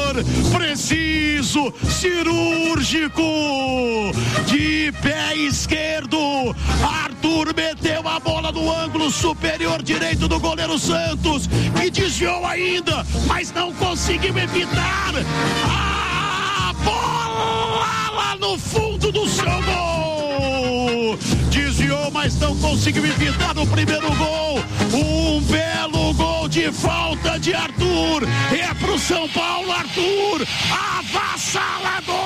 preciso, cirúrgico, de pé esquerdo, Arthur meteu a bola no ângulo superior direito do goleiro Santos, que desviou ainda, mas não conseguiu evitar a bola lá no fundo do seu gol. Desviou, mas não conseguiu evitar o primeiro gol. Um belo gol de falta de Arthur. É pro São Paulo, Arthur. Avassalador.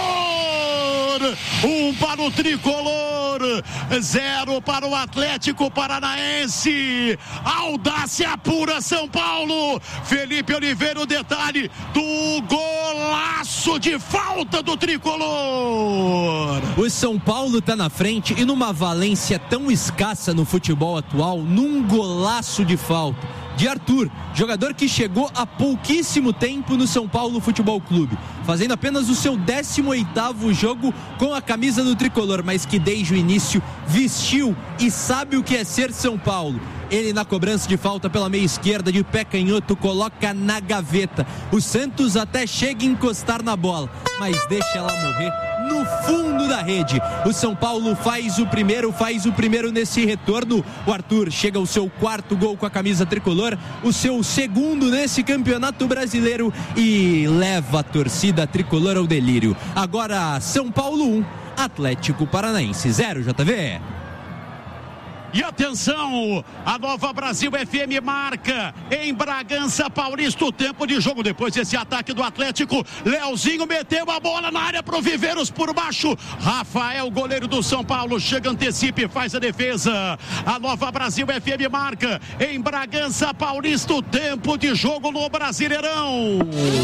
1 para o Tricolor, 0 para o Atlético Paranaense. Audácia pura, São Paulo. Felipe Oliveira, o detalhe do golaço de falta do Tricolor. O São Paulo tá na frente e numa valência tão escassa no futebol atual, num golaço de falta de Arthur, jogador que chegou há pouquíssimo tempo no São Paulo Futebol Clube, fazendo apenas o seu 18º jogo com a camisa do Tricolor, mas que desde o início vestiu e sabe o que é ser São Paulo. Ele na cobrança de falta pela meia esquerda, de pé canhoto, coloca na gaveta. O Santos até chega a encostar na bola, mas deixa ela morrer no fundo da rede. O São Paulo faz o primeiro nesse retorno. O Arthur chega ao seu 4º gol com a camisa tricolor, o seu 2º nesse Campeonato Brasileiro, e leva a torcida tricolor ao delírio. Agora São Paulo 1, Atlético Paranaense 0, JV. E atenção, a Nova Brasil FM marca em Bragança Paulista o tempo de jogo. Depois desse ataque do Atlético, Leozinho meteu a bola na área pro Viveiros por baixo. Rafael, goleiro do São Paulo, chega, antecipa e faz a defesa. A Nova Brasil FM marca em Bragança Paulista o tempo de jogo no Brasileirão.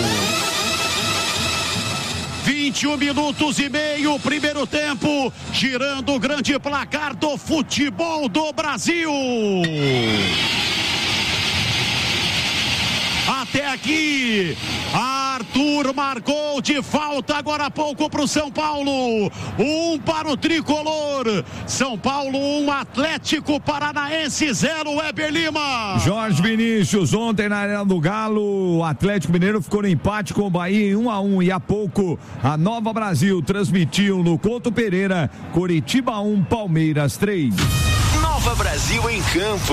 21 minutos e meio, primeiro tempo, girando o grande placar do futebol do Brasil. Até aqui, Arthur marcou de falta agora há pouco para o São Paulo. 1 para o Tricolor. São Paulo 1, Atlético Paranaense 0, Weber Lima. Jorge Vinícius, ontem na Arena do Galo, o Atlético Mineiro ficou no empate com o Bahia em 1-1. E há pouco, a Nova Brasil transmitiu no Couto Pereira, Coritiba 1, Palmeiras 3. Nova Brasil em campo.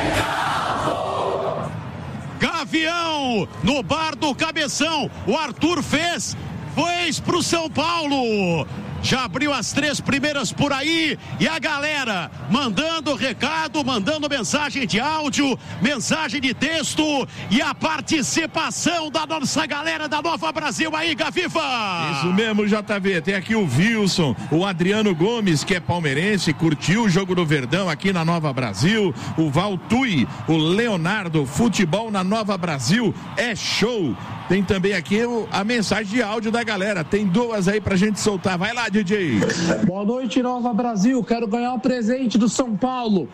Gavião, no bar do Cabeção, o Arthur fez pro São Paulo. Já abriu as 3 primeiras por aí, e a galera mandando recado, mandando mensagem de áudio, mensagem de texto, e a participação da nossa galera da Nova Brasil aí, Gaviva. Isso mesmo, JV, tem aqui o Wilson, o Adriano Gomes, que é palmeirense, curtiu o jogo do Verdão aqui na Nova Brasil, o Valtui, o Leonardo, futebol na Nova Brasil é show. Tem também aqui a mensagem de áudio da galera. Tem 2 aí pra gente soltar. Vai lá, DJ. Boa noite, Nova Brasil. Quero ganhar um presente do São Paulo.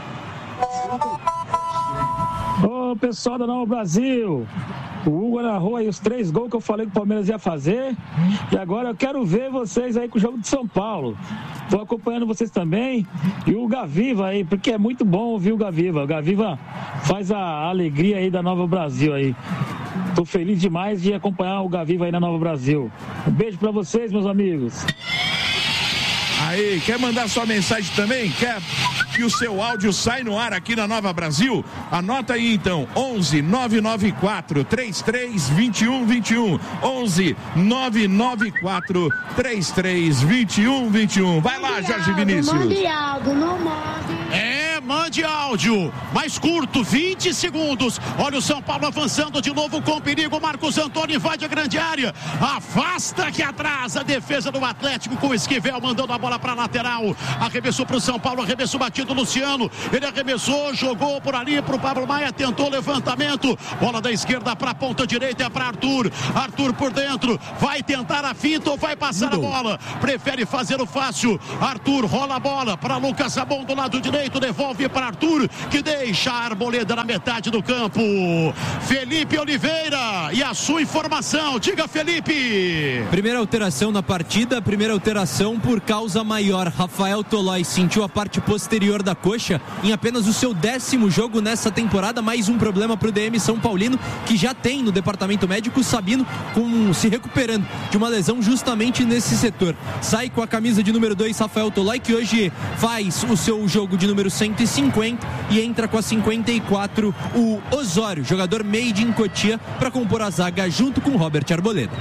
Ô, pessoal da Nova Brasil. O Hugo narrou aí os 3 gols que eu falei que o Palmeiras ia fazer. E agora eu quero ver vocês aí com o jogo de São Paulo. Tô acompanhando vocês também. E o Gaviva aí, porque é muito bom ouvir o Gaviva. O Gaviva faz a alegria aí da Nova Brasil aí. Tô feliz demais de acompanhar o Gaviva aí na Nova Brasil. Um beijo pra vocês, meus amigos. Aí, quer mandar sua mensagem também? Quer que o seu áudio saia no ar aqui na Nova Brasil? Anota aí então, 11 994 33 21 21. 11 994 33 21 21. Vai lá, Jorge Vinícius. Mande áudio, não mande. Mande áudio, mais curto, 20 segundos. Olha o São Paulo avançando de novo com perigo. Marcos Antônio invade a grande área, afasta aqui atrás a defesa do Atlético com o Esquivel, mandando a bola para lateral. Arremessou para o São Paulo, arremesso batido Luciano. Ele arremessou, jogou por ali para o Pablo Maia, tentou levantamento. Bola da esquerda para a ponta direita, é para Arthur. Arthur por dentro, vai tentar a finta ou vai passar a bola? Prefere fazer o fácil. Arthur rola a bola para Lucas Sabon do lado direito, devolve para para Arthur, que deixa a Arboleda na metade do campo. Felipe Oliveira e a sua informação. Diga, Felipe. Primeira alteração na partida, primeira alteração por causa maior. Rafael Tolói sentiu a parte posterior da coxa em apenas o seu 10º jogo nessa temporada. Mais um problema para o DM São Paulino, que já tem no departamento médico Sabino se recuperando de uma lesão justamente nesse setor. Sai com a camisa de número 2 Rafael Tolói, que hoje faz o seu jogo de número 150, e entra com a 54 o Osório, jogador made in Cotia, para compor a zaga junto com Robert Arboleda.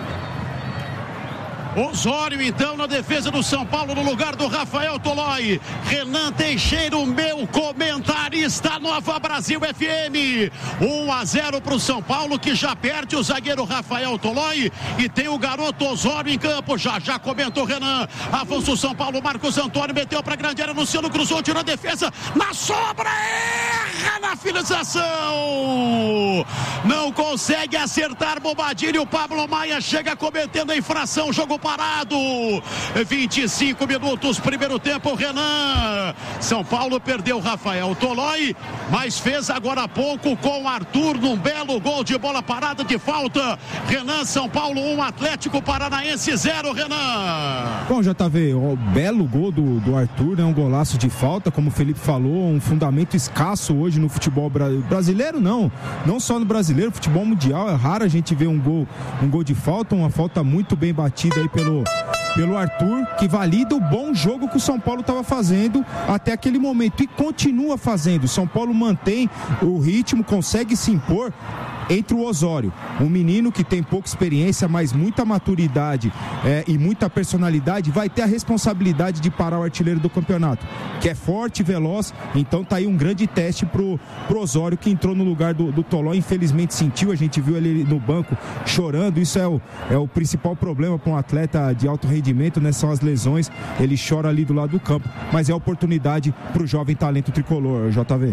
Osório, então, na defesa do São Paulo, no lugar do Rafael Tolói. Renan Teixeira, o meu comentarista, Nova Brasil FM. 1-0 para o São Paulo, que já perde o zagueiro Rafael Tolói e tem o garoto Osório em campo. Já comentou Renan. Avança o São Paulo, Marcos Antônio meteu para a grande área, Luciano cruzou, tirou a defesa, na sobra, erra na finalização. Não consegue acertar Bobadilha. O Pablo Maia chega cometendo a infração, jogo parado. 25 minutos, primeiro tempo, Renan. São Paulo perdeu Rafael Tolói, mas fez agora há pouco com Arthur num belo gol de bola parada de falta. Renan, São Paulo 1, Atlético Paranaense 0, Renan. Bom, JV, o belo gol do Arthur, né? Um golaço de falta, como o Felipe falou, um fundamento escasso hoje no futebol brasileiro, não só no brasileiro, futebol mundial, é raro a gente ver um gol de falta, uma falta muito bem batida aí pelo Arthur, que valida o bom jogo que o São Paulo estava fazendo até aquele momento e continua fazendo. O São Paulo mantém o ritmo, consegue se impor. Entre o Osório, um menino que tem pouca experiência, mas muita maturidade e muita personalidade, vai ter a responsabilidade de parar o artilheiro do campeonato, que é forte e veloz. Então tá aí um grande teste pro Osório, que entrou no lugar do Tolói. Infelizmente sentiu, a gente viu ele no banco chorando. Isso é o principal problema para um atleta de alto rendimento, né? São as lesões. Ele chora ali do lado do campo, mas é oportunidade pro jovem talento tricolor, JV.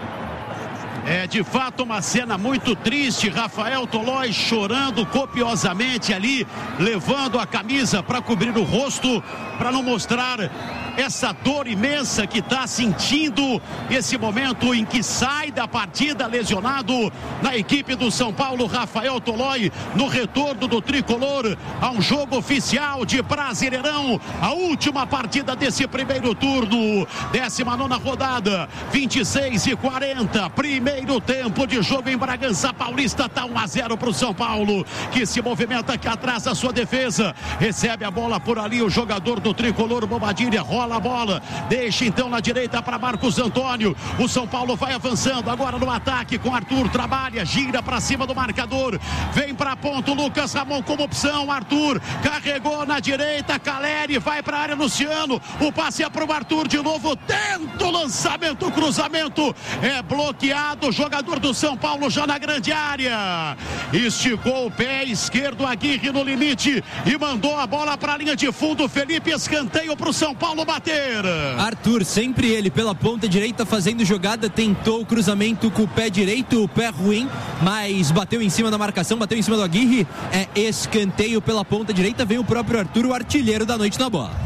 É de fato uma cena muito triste. Rafael Tolói chorando copiosamente ali, levando a camisa para cobrir o rosto, para não mostrar essa dor imensa que está sentindo esse momento em que sai da partida lesionado na equipe do São Paulo. Rafael Tolói no retorno do tricolor a um jogo oficial de Brasileirão, a última partida desse primeiro turno, 19ª rodada, 26:40, primeiro tempo de jogo em Bragança Paulista. Tá 1-0 para o São Paulo, que se movimenta aqui atrás da sua defesa, recebe a bola por ali o jogador do tricolor Bobadilha, rola a bola, deixa então na direita para Marcos Antônio. O São Paulo vai avançando agora no ataque com Arthur, trabalha, gira para cima do marcador, vem para ponto Lucas Ramon como opção. Arthur carregou na direita, Caleri vai para a área, Luciano, o passe é para o Arthur de novo, tenta o lançamento, o cruzamento é bloqueado, jogador do São Paulo já na grande área, esticou o pé esquerdo, Aguirre no limite e mandou a bola para a linha de fundo. Felipe, escanteio para o São Paulo bater. Arthur, sempre ele pela ponta direita fazendo jogada, tentou o cruzamento com o pé direito, o pé ruim, mas bateu em cima da marcação, bateu em cima do Aguirre, é escanteio pela ponta direita, vem o próprio Arthur, o artilheiro da noite na bola.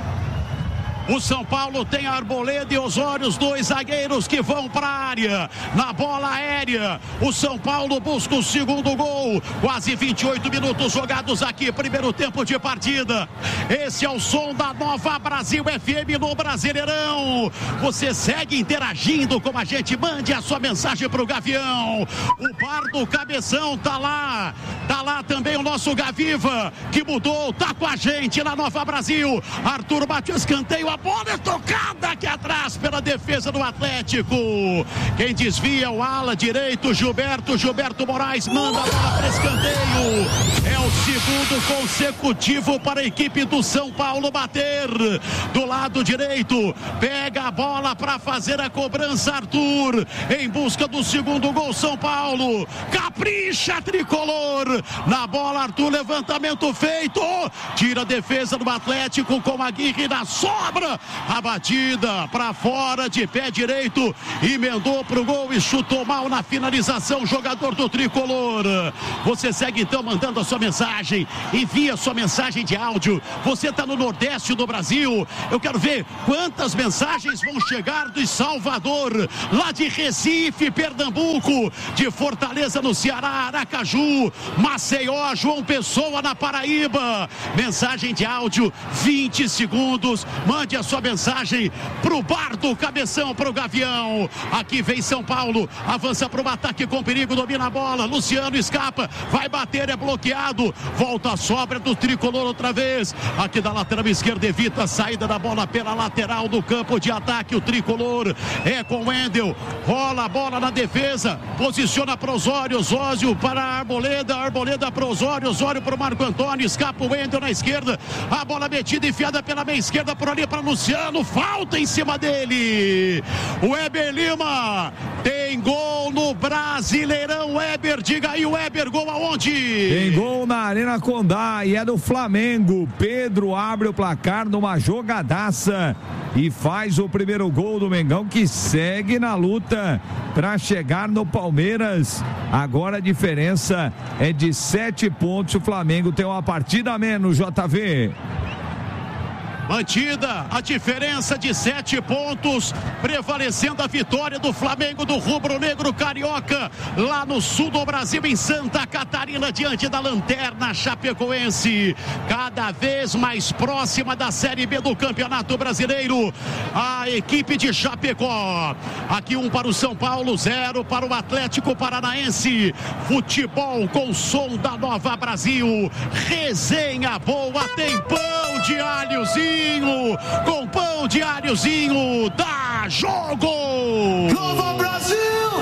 O São Paulo tem Arboleda e Osório, os dois zagueiros que vão para a área. Na bola aérea, o São Paulo busca o segundo gol. Quase 28 minutos jogados aqui, primeiro tempo de partida. Esse é o som da Nova Brasil FM no Brasileirão. Você segue interagindo com a gente, mande a sua mensagem para o Gavião. O Pardo Cabeção tá lá também o nosso Gaviva, que mudou, tá com a gente na Nova Brasil. Arthur bate o escanteio, a bola é tocada aqui atrás pela defesa do Atlético. Quem desvia o ala direito, Gilberto Moraes manda a bola para escanteio. É o segundo consecutivo para a equipe do São Paulo bater. Do lado direito, pega a bola para fazer a cobrança Arthur, em busca do segundo gol. São Paulo capricha, tricolor na bola. Arthur, levantamento feito, tira a defesa do Atlético com Aguirre na sobra. A batida para fora de pé direito, emendou pro gol e chutou mal na finalização, jogador do tricolor. Você segue então mandando a sua mensagem mensagem, envia sua mensagem de áudio. Você está no Nordeste do Brasil, eu quero ver quantas mensagens vão chegar de Salvador, lá de Recife, Pernambuco, de Fortaleza no Ceará, Aracaju, Maceió, João Pessoa na Paraíba. Mensagem de áudio, 20 segundos. Mande a sua mensagem pro Bar do Cabeção, pro Gavião. Aqui vem São Paulo, avança pro ataque com perigo, domina a bola. Luciano escapa, vai bater, é bloqueado. Volta a sobra do tricolor outra vez. Aqui da lateral esquerda, evita a saída da bola pela lateral do campo de ataque. O tricolor é com o Wendel. Rola a bola na defesa, posiciona para Osório, Osório para a Arboleda, Arboleda para Osório, Osório para o Marco Antônio, escapa o Wendel na esquerda, a bola metida, enfiada pela meia esquerda, por ali para Luciano, falta em cima dele. O Weber Lima tem gol no Brasileirão. Weber, diga aí, Weber, gol aonde? Tem gol na Arena Condá e é do Flamengo. Pedro abre o placar numa jogadaça e faz o primeiro gol do Mengão, que segue na luta para chegar no Palmeiras. Agora a diferença é de 7 pontos. O Flamengo tem uma partida a menos, JV. Mantida a diferença de 7 pontos, prevalecendo a vitória do Flamengo, do rubro-negro carioca, lá no sul do Brasil, em Santa Catarina, diante da lanterna chapecoense, cada vez mais próxima da Série B do Campeonato Brasileiro, a equipe de Chapecó. Aqui 1 para o São Paulo, 0 para o Atlético Paranaense. Futebol com som da Nova Brasil, resenha boa, tem pão de alhozinho, com pão de alhozinho, dá jogo! Nova Brasil!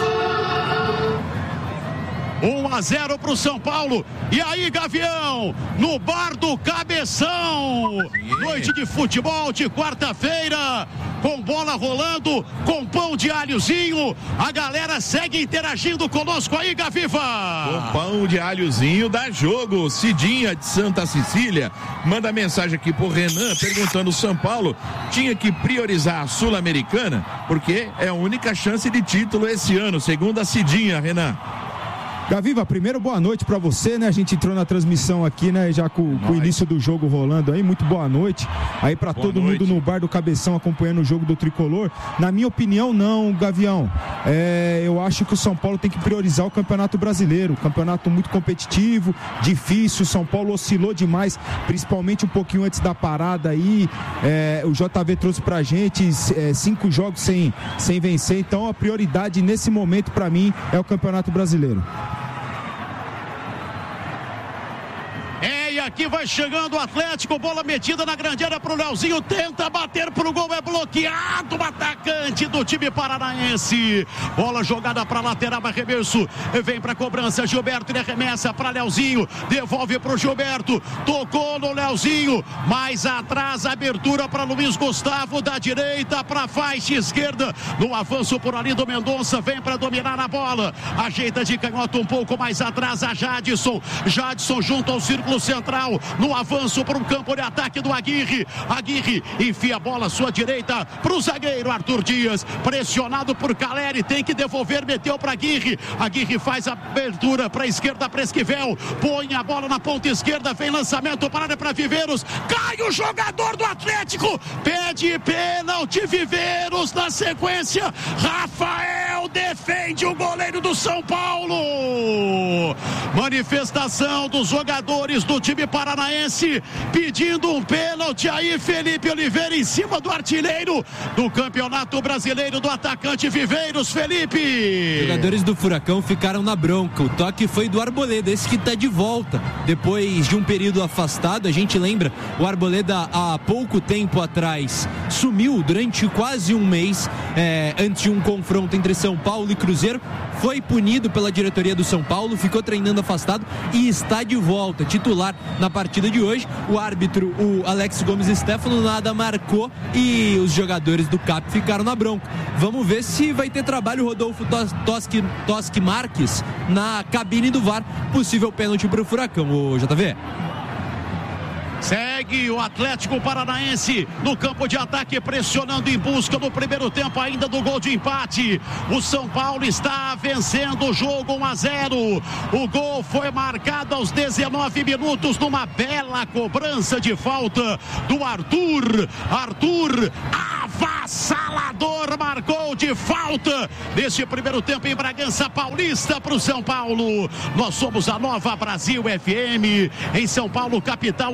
1-0 para o São Paulo. E aí, Gavião, no Bar do Cabeção, noite de futebol de quarta-feira, com bola rolando, com pão de alhozinho. A galera segue interagindo conosco aí, Gaviva. Com pão de alhozinho dá jogo. Cidinha de Santa Cecília manda mensagem aqui pro Renan, perguntando: São Paulo tinha que priorizar a Sul-Americana porque é a única chance de título esse ano, segundo a Cidinha, Renan. Gaviva, primeiro boa noite pra você, né? A gente entrou na transmissão aqui, né? Já com o início do jogo rolando aí, muito boa noite. Aí pra todo mundo no Bar do Cabeção acompanhando o jogo do Tricolor. Na minha opinião, não, Gavião. Eu acho que o São Paulo tem que priorizar o Campeonato Brasileiro. Campeonato muito competitivo, difícil. O São Paulo oscilou demais, principalmente um pouquinho antes da parada aí. O JV trouxe pra gente 5 jogos sem vencer. Então a prioridade nesse momento pra mim é o Campeonato Brasileiro. Aqui vai chegando o Atlético, bola metida na grande área pro Leozinho, tenta bater pro gol, é bloqueado o atacante do time paranaense. Bola jogada pra lateral, arremesso, vem pra cobrança, Gilberto, ele arremessa pra Leozinho, devolve pro Gilberto, tocou no Leozinho, mais atrás, abertura pra Luiz Gustavo, da direita pra faixa esquerda, no avanço por ali do Mendonça, vem pra dominar a bola, ajeita de canhota um pouco mais atrás a Jadson junto ao círculo central, no avanço para o campo de ataque do Aguirre. Aguirre enfia a bola à sua direita para o zagueiro Arthur Dias, pressionado por Caleri, tem que devolver, meteu para Aguirre. Aguirre faz a abertura para a esquerda para Esquivel, põe a bola na ponta esquerda, vem lançamento para área para Viveiros, cai o jogador do Atlético, pede pênalti Viveiros, na sequência Rafael defende o goleiro do São Paulo. Manifestação dos jogadores do time paranaense pedindo um pênalti aí, Felipe Oliveira, em cima do artilheiro do Campeonato Brasileiro, do atacante Viveiros. Felipe, os jogadores do Furacão ficaram na bronca. O toque foi do Arboleda, esse que tá de volta depois de um período afastado. A gente lembra, o Arboleda há pouco tempo atrás sumiu durante quase um mês, antes de um confronto entre São Paulo e Cruzeiro, foi punido pela diretoria do São Paulo, ficou treinando afastado e está de volta, titular na partida de hoje. O árbitro, o Alex Gomes Stefano, nada marcou e os jogadores do CAP ficaram na bronca. Vamos ver se vai ter trabalho Rodolfo Toschi Marques na cabine do VAR. Possível pênalti para o Furacão, o JV. Segue o Atlético Paranaense no campo de ataque, pressionando em busca do primeiro tempo ainda do gol de empate. O São Paulo está vencendo o jogo 1-0. O gol foi marcado aos 19 minutos numa bela cobrança de falta do Arthur. Arthur avassalador, marcou de falta neste primeiro tempo em Bragança Paulista para o São Paulo. Nós somos a Nova Brasil FM em São Paulo, capital,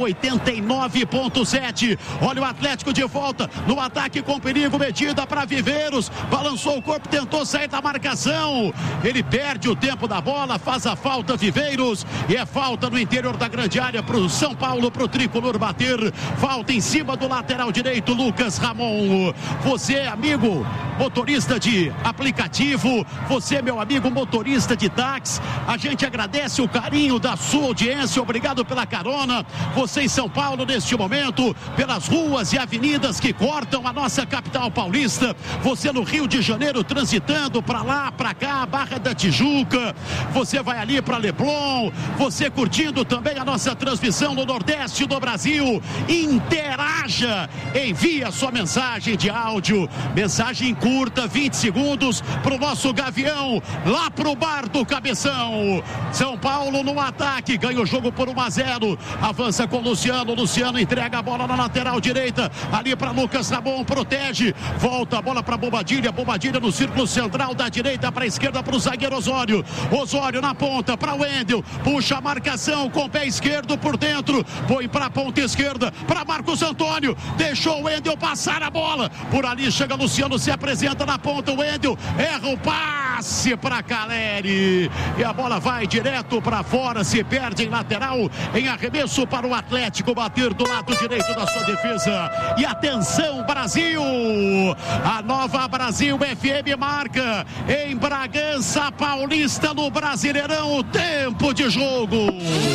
89.7. Olha o Atlético de volta no ataque com perigo, medida para Viveiros, balançou o corpo, tentou sair da marcação, ele perde o tempo da bola, faz a falta Viveiros, e é falta no interior da grande área para o São Paulo, para o tricolor bater. Falta em cima do lateral direito Lucas Ramon. Você, amigo motorista de aplicativo, você, meu amigo motorista de táxi, a gente agradece o carinho da sua audiência, obrigado pela carona. Você em São Paulo neste momento, pelas ruas e avenidas que cortam a nossa capital paulista, você no Rio de Janeiro transitando para lá, para cá, Barra da Tijuca, você vai ali para Leblon, você curtindo também a nossa transmissão no Nordeste do Brasil, interaja, envie a sua mensagem de áudio, mensagem curta, 20 segundos para o nosso Gavião, lá pro bar do Cabeção. São Paulo no ataque, ganha o jogo por 1-0, avança com Luciano, Luciano entrega a bola na lateral direita, ali para Lucas Ramon, protege, volta a bola para Bobadilha, Bobadilha no círculo central, da direita para a esquerda para o zagueiro Osório, Osório na ponta para o Wendel, puxa a marcação com o pé esquerdo por dentro, põe para a ponta esquerda para Marcos Antônio, deixou o Wendel passar a bola, por ali chega Luciano, se apresenta na ponta, o Wendel erra o passe para Caleri e a bola vai direto para fora, se perde em lateral, em arremesso para o Atlético bater do lado direito da sua defesa. E atenção, Brasil, a Nova Brasil FM marca em Bragança Paulista no Brasileirão o tempo de jogo.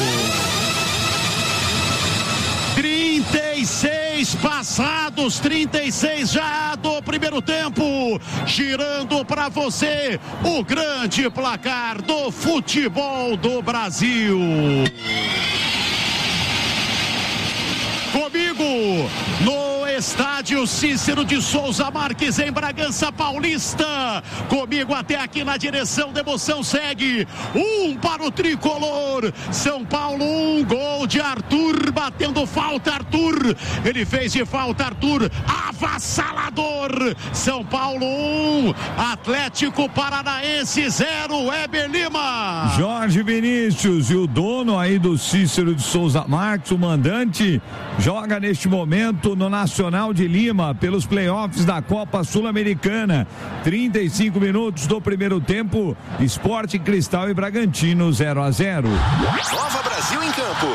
36 passados, 36 já do primeiro tempo, girando para você o grande placar do futebol do Brasil. Comigo no estádio Cícero de Souza Marques em Bragança Paulista, comigo até aqui na direção da emoção, segue 1 para o tricolor, São Paulo 1, gol de Arthur, batendo falta Arthur, ele fez de falta Arthur, avassalador, São Paulo 1, Atlético Paranaense 0, Weber Lima. Jorge Vinícius, e o dono aí do Cícero de Souza Marques, o mandante, joga neste momento no Nacional de Lima pelos playoffs da Copa Sul-Americana. 35 minutos do primeiro tempo, Sport Cristal e Bragantino 0-0. Nova Brasil em campo.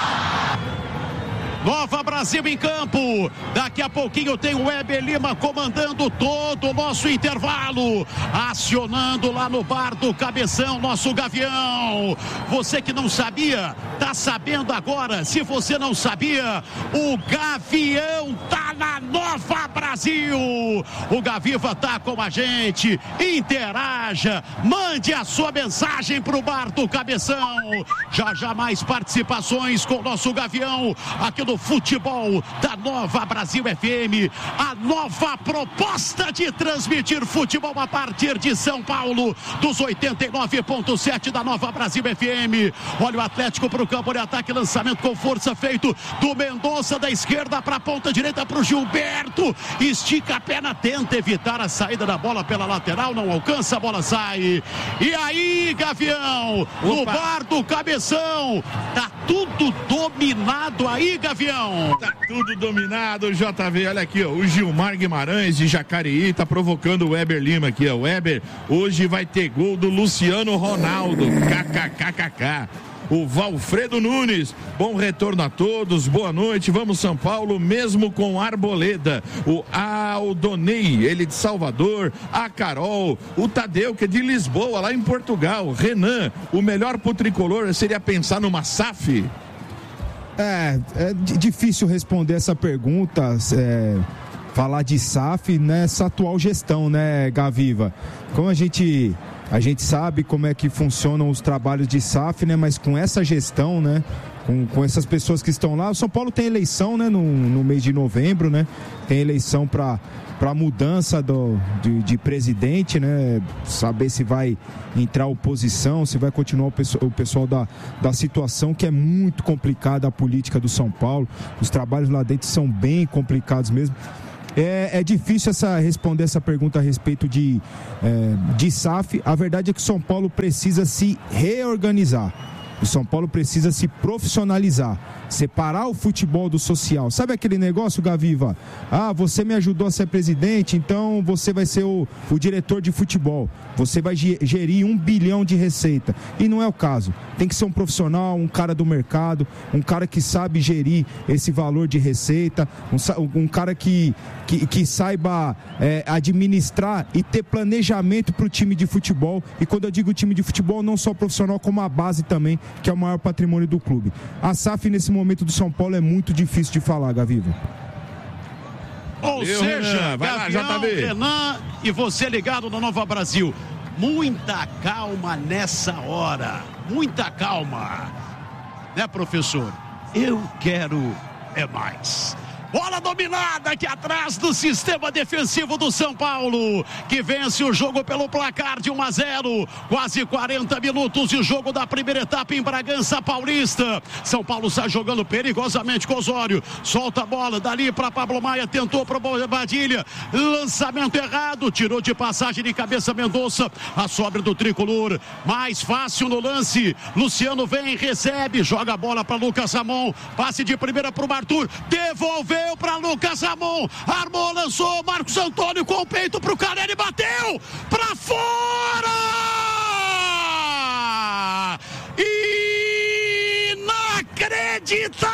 Nova Brasil em campo, daqui a pouquinho tem o Weber Lima comandando todo o nosso intervalo, acionando lá no bar do Cabeção, nosso Gavião. Você que não sabia, tá sabendo agora. Se você não sabia, o Gavião tá na Nova Brasil. O Gaviva tá com a gente, interaja, mande a sua mensagem pro bar do Cabeção. Já mais participações com o nosso Gavião aqui no futebol da Nova Brasil FM, a nova proposta de transmitir futebol a partir de São Paulo, dos 89.7 da Nova Brasil FM. Olha o Atlético para o campo de ataque, lançamento com força feito do Mendonça, da esquerda para a ponta direita para o Gilberto, estica a perna, tenta evitar a saída da bola pela lateral, não alcança, a bola sai. E aí, Gavião, no bar do Cabeção, tá tudo dominado aí, Gavião. Tá tudo dominado, JV. Olha aqui, ó, o Gilmar Guimarães de Jacareí tá provocando o Weber Lima aqui, ó. O Weber hoje vai ter gol do Luciano Ronaldo. KKKKK. O Valfredo Nunes, bom retorno a todos, boa noite, vamos São Paulo, mesmo com Arboleda. O Aldonei, ele de Salvador, a Carol, o Tadeu, que é de Lisboa, lá em Portugal. Renan, o melhor pro tricolor seria pensar numa SAF? É difícil responder essa pergunta, falar de SAF nessa atual gestão, né, Gaviva? Como a gente A gente sabe como é que funcionam os trabalhos de SAF, né? Mas com essa gestão, né? Com essas pessoas que estão lá, o São Paulo tem eleição, né? No mês de novembro, né? Tem eleição para mudança de presidente, né? Saber se vai entrar oposição, se vai continuar o pessoal da situação, que é muito complicada a política do São Paulo. Os trabalhos lá dentro são bem complicados mesmo. É difícil responder essa pergunta a respeito de SAF. A verdade é que o São Paulo precisa se reorganizar. O São Paulo precisa se profissionalizar, separar o futebol do social. Sabe aquele negócio, Gaviva? Você me ajudou a ser presidente, então você vai ser o diretor de futebol. Você vai gerir 1 bilhão de receita. E não é o caso. Tem que ser um profissional, um cara do mercado, um cara que sabe gerir esse valor de receita, um cara que saiba administrar e ter planejamento para o time de futebol. E quando eu digo time de futebol, não só profissional, como a base também, que é o maior patrimônio do clube. A SAF nesse momento do São Paulo é muito difícil de falar, Gaviva. Ou seja, vai lá, Renan e você ligado no Nova Brasil. Muita calma nessa hora. Muita calma. Né, professor? Eu quero mais. Bola dominada aqui atrás do sistema defensivo do São Paulo, que vence o jogo pelo placar de 1-0. Quase 40 minutos de jogo da primeira etapa em Bragança Paulista. São Paulo sai jogando perigosamente com Osório. Solta a bola dali para Pablo Maia. Tentou para Bobadilha. Lançamento errado. Tirou de passagem de cabeça Mendonça. A sobra do tricolor. Mais fácil no lance. Luciano vem, recebe. Joga a bola para Lucas Ramon. Passe de primeira para o Arthur. Devolveu para Lucas Ramon, armou, lançou, Marcos Antônio com o peito para o Caleri, bateu para fora! Inacreditável!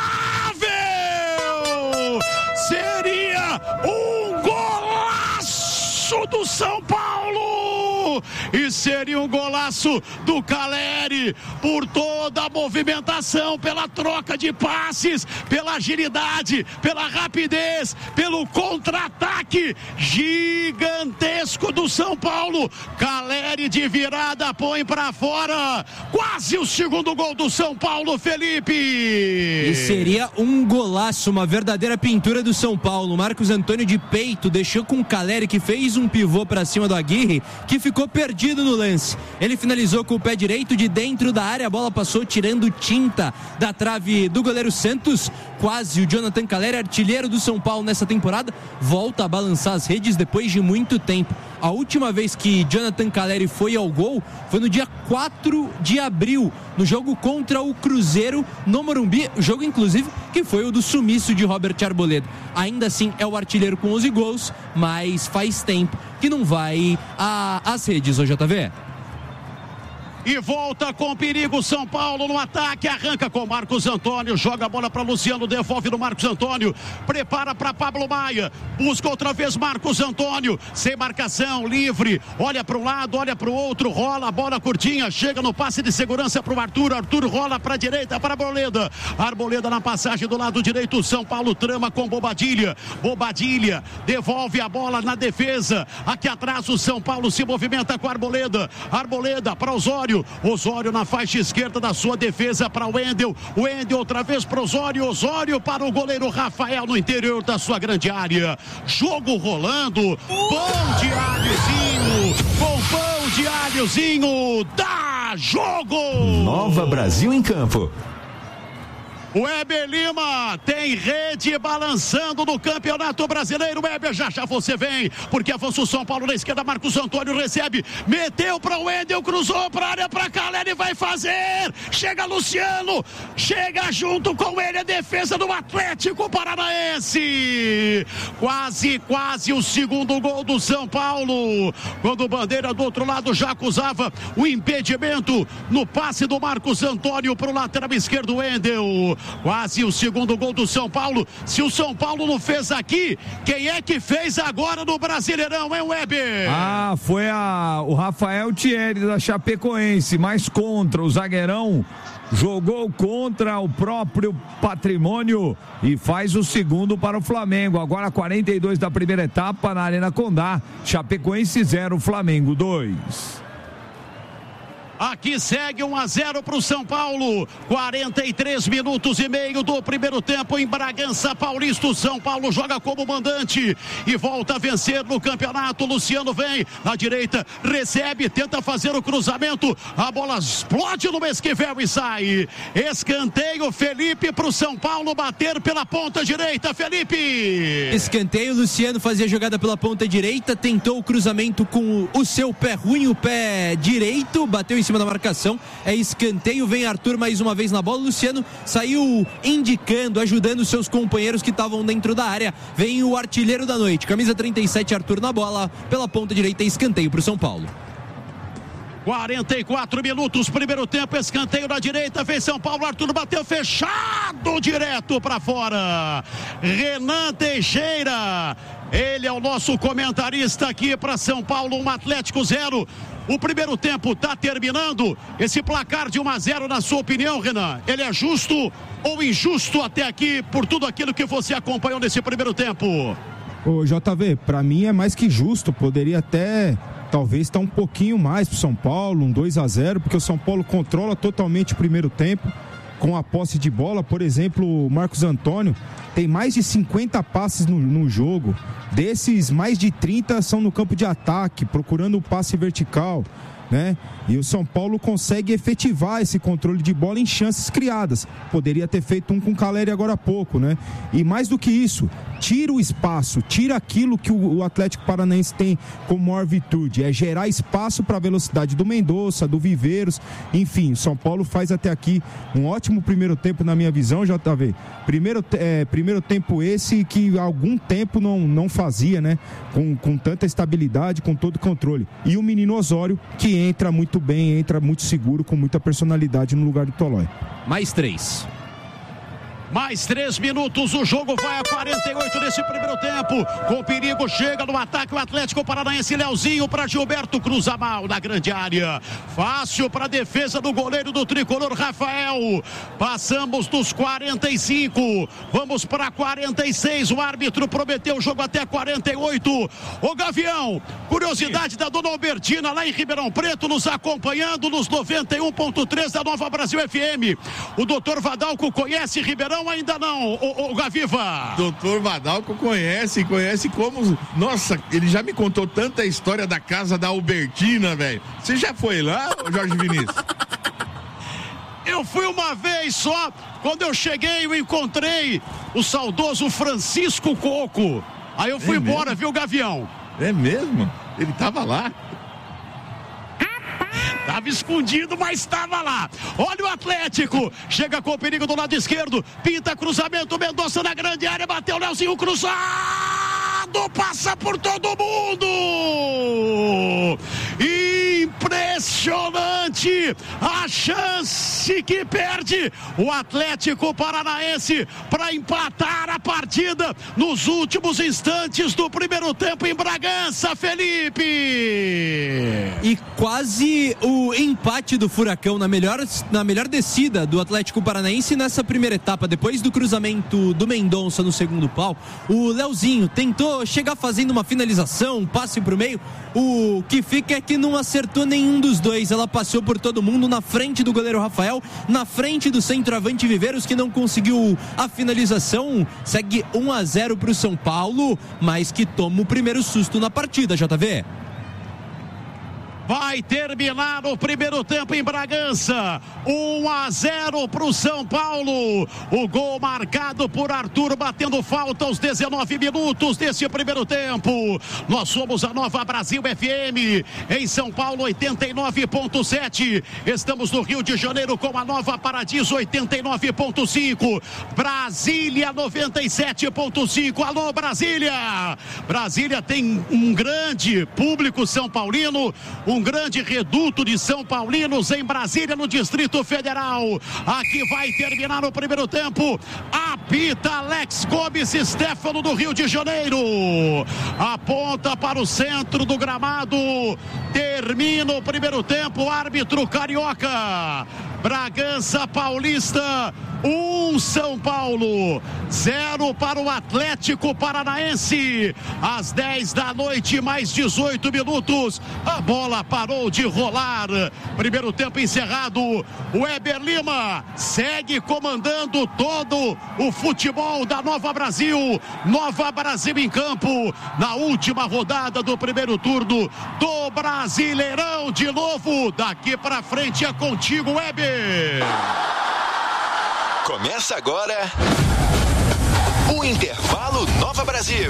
Seria um golaço do São Paulo! E seria um golaço do Caleri por toda a movimentação, pela troca de passes, pela agilidade, pela rapidez, pelo contra-ataque gigantesco do São Paulo. Caleri de virada põe para fora, quase o segundo gol do São Paulo, Felipe. E seria um golaço, uma verdadeira pintura do São Paulo. Marcos Antônio de peito deixou com o Caleri, que fez um pivô para cima do Aguirre, que ficou perdido no lance. Ele finalizou com o pé direito de dentro da área, a bola passou tirando tinta da trave do goleiro Santos. Quase o Jonathan Caleri, artilheiro do São Paulo nessa temporada, volta a balançar as redes depois de muito tempo. A última vez que Jonathan Caleri foi ao gol foi no dia 4 de abril, no jogo contra o Cruzeiro no Morumbi, jogo inclusive que foi o do sumiço de Robert Arboleda. Ainda assim é o artilheiro com 11 gols, mas faz tempo que não vai às redes, ô JV. E volta com perigo São Paulo no ataque, arranca com Marcos Antônio, joga a bola para Luciano, devolve no Marcos Antônio, prepara para Pablo Maia, busca outra vez Marcos Antônio, sem marcação, livre, olha para um lado, olha para o outro, rola a bola curtinha, chega no passe de segurança para o Arthur rola para a direita, para Arboleda na passagem do lado direito, São Paulo trama com Bobadilha devolve a bola na defesa, aqui atrás o São Paulo se movimenta com Arboleda para Osório na faixa esquerda da sua defesa para o Wendel outra vez para Osório para o goleiro Rafael no interior da sua grande área. Jogo rolando, pão de alhozinho, dá jogo! Nova Brasil em campo. O Weber Lima tem rede balançando no Campeonato Brasileiro. Weber, já você vem, porque avança o São Paulo na esquerda, Marcos Antônio recebe, meteu para o Wendel, cruzou para a área, para Caleri, vai fazer, chega Luciano, chega junto com ele a defesa do Atlético Paranaense. Quase o segundo gol do São Paulo, quando o Bandeira do outro lado já acusava o impedimento no passe do Marcos Antônio para o lateral esquerdo, Wendel. Quase o segundo gol do São Paulo. Se o São Paulo não fez aqui, quem é que fez agora no Brasileirão, hein, Weber? Foi o Rafael Thierry da Chapecoense, mas contra o zagueirão. Jogou contra o próprio patrimônio e faz o segundo para o Flamengo. Agora 42 da primeira etapa na Arena Condá. Chapecoense 0, Flamengo 2. Aqui segue 1-0 para o São Paulo. 43 minutos e meio do primeiro tempo em Bragança Paulista. O São Paulo joga como mandante e volta a vencer no campeonato. Luciano vem na direita, recebe, tenta fazer o cruzamento. A bola explode no Esquivel e sai. Escanteio, Felipe, para o São Paulo bater pela ponta direita. Felipe! Escanteio, Luciano fazia jogada pela ponta direita, tentou o cruzamento com o seu pé ruim, o pé direito, bateu em cima da marcação, é escanteio, vem Arthur mais uma vez na bola. Luciano saiu indicando, ajudando os seus companheiros que estavam dentro da área. Vem o artilheiro da noite, camisa 37, Arthur na bola, pela ponta direita, escanteio para o São Paulo. 44 minutos, primeiro tempo, escanteio na direita, vem São Paulo, Arthur bateu fechado, direto para fora. Renan Teixeira, ele é o nosso comentarista aqui para São Paulo, 1 Atlético 0. O primeiro tempo está terminando. Esse placar de 1-0, na sua opinião, Renan, ele é justo ou injusto até aqui por tudo aquilo que você acompanhou nesse primeiro tempo? Ô JV, para mim é mais que justo, poderia até talvez estar um pouquinho mais pro São Paulo, um 2-0, porque o São Paulo controla totalmente o primeiro tempo com a posse de bola. Por exemplo, o Marcos Antônio tem mais de 50 passes no jogo. Desses, mais de 30 são no campo de ataque, procurando o passe vertical, né? E o São Paulo consegue efetivar esse controle de bola em chances criadas. Poderia ter feito um com o Caleri agora há pouco, né? E mais do que isso, tira o espaço, tira aquilo que o Atlético Paranaense tem como maior virtude, é gerar espaço para a velocidade do Mendonça, do Viveiros, enfim. O São Paulo faz até aqui um ótimo primeiro tempo, na minha visão, JV. Primeiro tempo esse que há algum tempo não fazia, né? Com tanta estabilidade, com todo o controle. E o menino Osório, que entra muito bem, entra muito seguro, com muita personalidade no lugar do Tolói. Mais 3 minutos, o jogo vai a 48 nesse primeiro tempo. Com perigo, chega no ataque o Atlético Paranaense. Leozinho para Gilberto, cruza mal na grande área. Fácil para a defesa do goleiro do tricolor, Rafael. Passamos dos 45, vamos para 46. O árbitro prometeu o jogo até 48. Ô Gavião, curiosidade da dona Albertina lá em Ribeirão Preto, nos acompanhando nos 91.3 da Nova Brasil FM. O doutor Vadalco conhece Ribeirão? Ainda não, o Gaviva. Doutor Vadalco conhece como... Nossa, ele já me contou tanta história da casa da Albertina, velho. Você já foi lá, Jorge Vinícius? Eu fui uma vez só. Quando eu cheguei, eu encontrei o saudoso Francisco Coco. Aí eu fui embora, viu, Gavião? É mesmo? Ele tava lá? Estava escondido, mas estava lá. Olha o Atlético, chega com o perigo do lado esquerdo, pinta cruzamento, Mendonça na grande área, bateu o Leozinho, cruzado, passa por todo mundo. Impressionante a chance que perde o Atlético Paranaense para empatar a partida nos últimos instantes do primeiro tempo em Bragança, Felipe. E quase o empate do Furacão na melhor descida do Atlético Paranaense nessa primeira etapa. Depois do cruzamento do Mendonça no segundo pau, o Leozinho tentou chegar fazendo uma finalização, um passe pro meio. O que fica é que não acertou nenhum dos dois. Ela passou por todo mundo, na frente do goleiro Rafael, na frente do centroavante Viveiros, que não conseguiu a finalização. Segue 1-0 pro São Paulo, mas que toma o primeiro susto na partida, JV. Vai terminar o primeiro tempo em Bragança. 1-0 para o São Paulo. O gol marcado por Arthur, batendo falta aos 19 minutos desse primeiro tempo. Nós somos a Nova Brasil FM. Em São Paulo, 89.7. Estamos no Rio de Janeiro com a Nova Paradiso, 89.5. Brasília, 97.5. Alô, Brasília! Brasília tem um grande público são paulino, um grande reduto de São Paulinos em Brasília, no Distrito Federal. Aqui vai terminar o primeiro tempo. Apita Alex Gomes Stefano do Rio de Janeiro. Aponta para o centro do gramado. Termina o primeiro tempo. Árbitro carioca. Bragança Paulista São Paulo, 0 para o Atlético Paranaense. Às 10 da noite, mais 18 minutos, a bola parou de rolar. Primeiro tempo encerrado. O Weber Lima segue comandando todo o futebol da Nova Brasil. Nova Brasil em campo na última rodada do primeiro turno do Brasileirão. De novo, daqui pra frente é contigo, Weber. Começa agora o Intervalo Nova Brasil.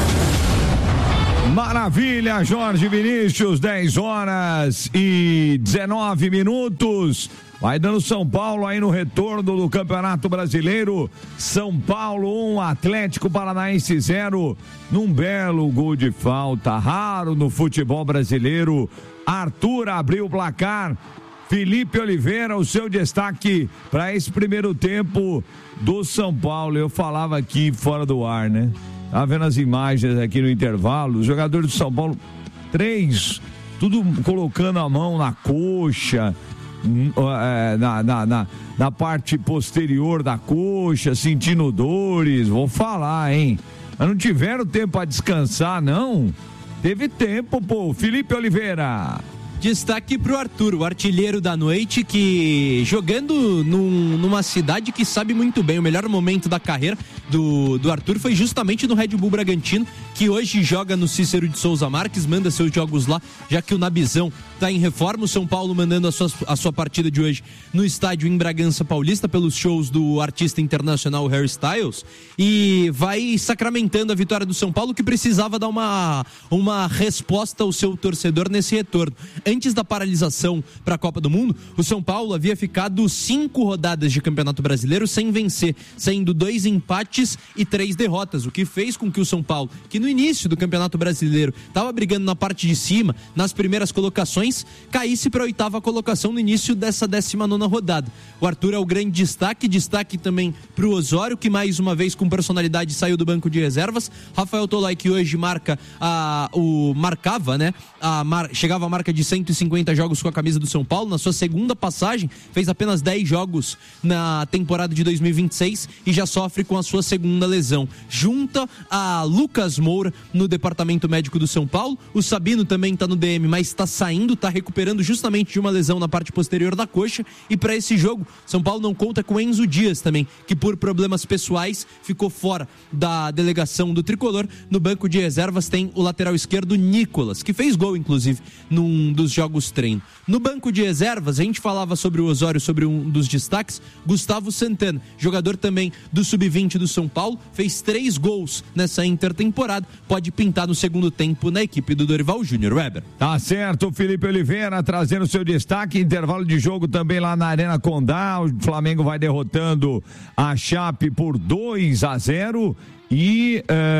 Maravilha, Jorge Vinícius, 10 horas e 19 minutos. Vai dando São Paulo aí no retorno do Campeonato Brasileiro. São Paulo 1, Atlético Paranaense 0. Num belo gol de falta, raro no futebol brasileiro. Arthur abriu o placar. Felipe Oliveira, o seu destaque para esse primeiro tempo do São Paulo. Eu falava aqui fora do ar, né? Tá vendo as imagens aqui no intervalo? Os jogadores do São Paulo, 3, tudo colocando a mão na coxa, na parte posterior da coxa, sentindo dores. Vou falar, hein? Mas não tiveram tempo para descansar, não? Teve tempo, pô. Felipe Oliveira. Destaque pro Arthur, o artilheiro da noite, que jogando numa cidade que sabe muito bem, o melhor momento da carreira do Arthur foi justamente no Red Bull Bragantino, que hoje joga no Cícero de Souza Marques, manda seus jogos lá, já que o Nabizão tá em reforma. O São Paulo mandando a sua partida de hoje no estádio em Bragança Paulista, pelos shows do artista internacional Harry Styles, e vai sacramentando a vitória do São Paulo, que precisava dar uma resposta ao seu torcedor nesse retorno. Antes da paralisação para a Copa do Mundo, o São Paulo havia ficado 5 rodadas de Campeonato Brasileiro sem vencer, saindo 2 empates e 3 derrotas, o que fez com que o São Paulo, que no início do Campeonato Brasileiro estava brigando na parte de cima, nas primeiras colocações, caísse para a 8ª colocação no início dessa 19ª rodada. O Arthur é o grande destaque também para o Osório, que mais uma vez com personalidade saiu do banco de reservas. Rafael Tolai, que hoje chegava a marca de 150 jogos com a camisa do São Paulo. Na sua segunda passagem, fez apenas 10 jogos na temporada de 2026 e já sofre com a sua segunda lesão. Junta a Lucas Moura no departamento médico do São Paulo. O Sabino também está no DM, mas está saindo, está recuperando justamente de uma lesão na parte posterior da coxa. E para esse jogo, São Paulo não conta com Enzo Dias também, que por problemas pessoais ficou fora da delegação do Tricolor. No banco de reservas tem o lateral esquerdo Nicolas, que fez gol inclusive num dos jogos treino. No banco de reservas, a gente falava sobre o Osório, sobre um dos destaques, Gustavo Santana, jogador também do Sub-20 do São Paulo, fez 3 gols nessa intertemporada, pode pintar no segundo tempo na equipe do Dorival Júnior. Weber. Tá certo, Felipe Oliveira trazendo seu destaque, intervalo de jogo também lá na Arena Condá. O Flamengo vai derrotando a Chape por 2-0 e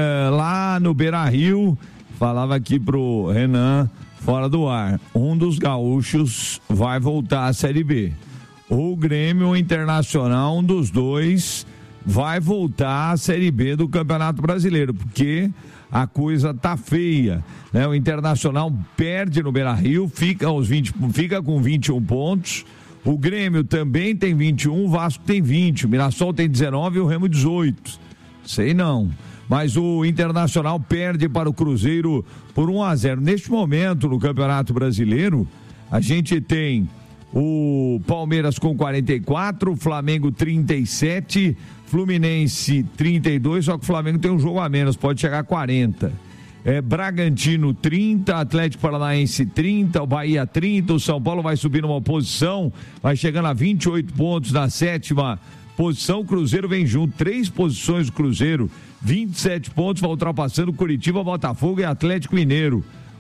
lá no Beira-Rio, falava aqui pro Renan fora do ar, um dos gaúchos vai voltar à Série B. O Grêmio, o Internacional, um dos dois vai voltar à Série B do Campeonato Brasileiro, porque a coisa tá feia, né? O Internacional perde no Beira-Rio, fica com 21 pontos. O Grêmio também tem 21, o Vasco tem 20, o Mirassol tem 19 e o Remo 18. Sei não. Mas o Internacional perde para o Cruzeiro por 1-0. Neste momento, no Campeonato Brasileiro, a gente tem o Palmeiras com 44, o Flamengo 37, Fluminense 32, só que o Flamengo tem um jogo a menos, pode chegar a 40. Bragantino 30, Atlético Paranaense 30, o Bahia 30, o São Paulo vai subir numa posição, vai chegando a 28 pontos na 7ª posição. O Cruzeiro vem junto, 3 posições do Cruzeiro, 27 pontos, vai ultrapassando Curitiba, Botafogo e Atlético Mineiro.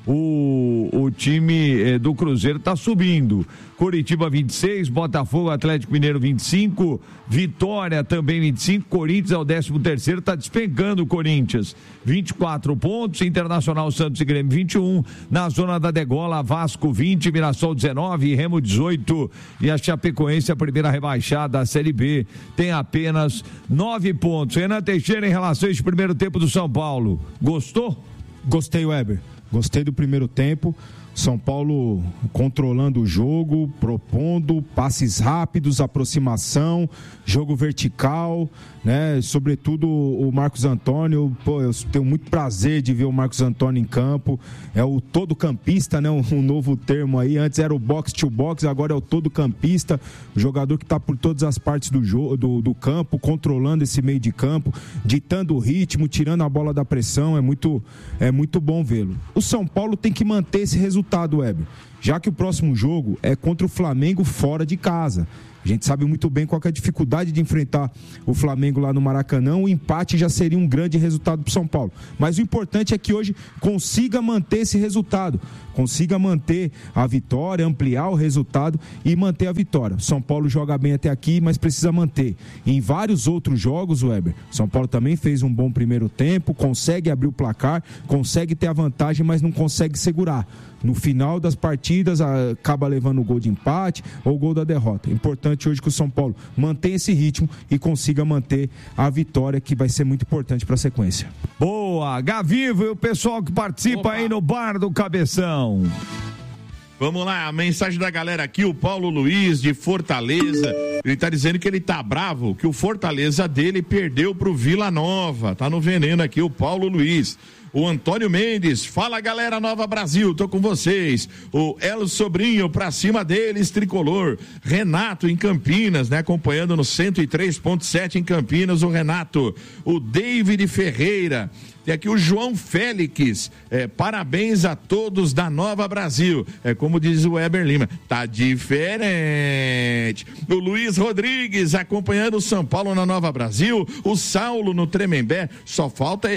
O time do Cruzeiro está subindo. Curitiba 26, Botafogo, Atlético Mineiro 25, Vitória também 25, Corinthians é o 13º, está despencando o Corinthians, 24 pontos, Internacional, Santos e Grêmio 21, na zona da degola, Vasco 20, Mirassol 19, Remo 18 e a Chapecoense, a primeira rebaixada da Série B, tem apenas 9 pontos. Renan Teixeira, em relação a esse primeiro tempo do São Paulo, gostou? Gostei, Weber. Gostei do primeiro tempo. São Paulo controlando o jogo, propondo passes rápidos, aproximação, jogo vertical, né? Sobretudo o Marcos Antônio, eu tenho muito prazer de ver o Marcos Antônio em campo. É o todo campista, né? Um novo termo aí. Antes era o box to box, agora é o todo campista, o jogador que está por todas as partes do jogo, do campo, controlando esse meio de campo, ditando o ritmo, tirando a bola da pressão. É muito bom vê-lo. O São Paulo tem que manter esse resultado, Weber, já que o próximo jogo é contra o Flamengo fora de casa. A gente sabe muito bem qual que é a dificuldade de enfrentar o Flamengo lá no Maracanã. O empate já seria um grande resultado para o São Paulo. Mas o importante é que hoje consiga manter esse resultado, consiga manter a vitória, ampliar o resultado e manter a vitória. São Paulo joga bem até aqui, mas precisa manter. Em vários outros jogos, Weber, São Paulo também fez um bom primeiro tempo, consegue abrir o placar, consegue ter a vantagem, mas não consegue segurar. No final das partidas, acaba levando o gol de empate ou o gol da derrota. Importante hoje que o São Paulo mantenha esse ritmo e consiga manter a vitória, que vai ser muito importante para a sequência. Boa, Gavivo e o pessoal que participa aí no Bar do Cabeção. Vamos lá, a mensagem da galera aqui, o Paulo Luiz de Fortaleza, ele tá dizendo que ele tá bravo, que o Fortaleza dele perdeu pro Vila Nova, tá no veneno aqui o Paulo Luiz. O Antônio Mendes, fala galera Nova Brasil, tô com vocês. O El Sobrinho, pra cima deles, tricolor. Renato em Campinas, né? Acompanhando no 103.7 em Campinas, o Renato. O David Ferreira. Tem aqui o João Félix, parabéns a todos da Nova Brasil. Como diz o Weber Lima, tá diferente. O Luiz Rodrigues acompanhando o São Paulo na Nova Brasil. O Saulo no Tremembé, só falta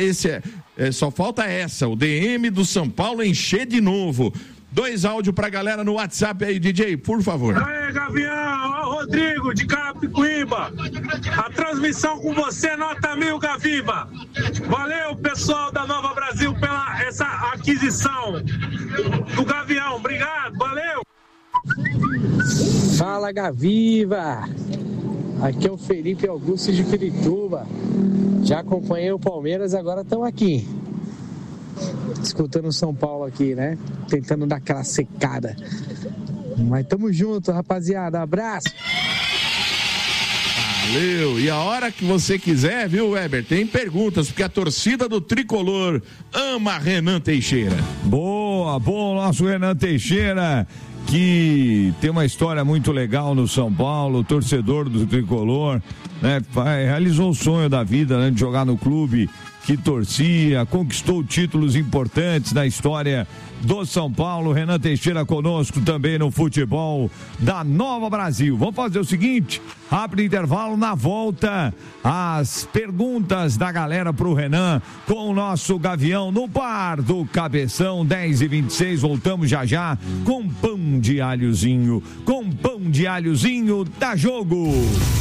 essa, o DM do São Paulo encher de novo. 2 áudios pra galera no WhatsApp aí, DJ, por favor. Aê, Gavião, Rodrigo de Carapicuíba. A transmissão com você, nota 1000, Gaviba. Valeu, pessoal da Nova Brasil, pela essa aquisição do Gavião. Obrigado, valeu. Fala, Gaviva. Aqui é o Felipe Augusto de Pirituba. Já acompanhei o Palmeiras, agora estão aqui. Escutando o São Paulo aqui, né? Tentando dar aquela secada. Mas tamo junto, rapaziada. Abraço. Valeu. E a hora que você quiser, viu, Weber? Tem perguntas, porque a torcida do Tricolor ama Renan Teixeira. Boa, bom, nosso Renan Teixeira, que tem uma história muito legal no São Paulo, torcedor do Tricolor, né? Realizou o sonho da vida, né? De jogar no clube que torcia, conquistou títulos importantes na história do São Paulo. Renan Teixeira conosco também no futebol da Nova Brasil. Vamos fazer o seguinte, rápido intervalo, na volta as perguntas da galera pro Renan com o nosso Gavião no Bar do Cabeção, 10h26, voltamos já com pão de alhozinho, dá jogo.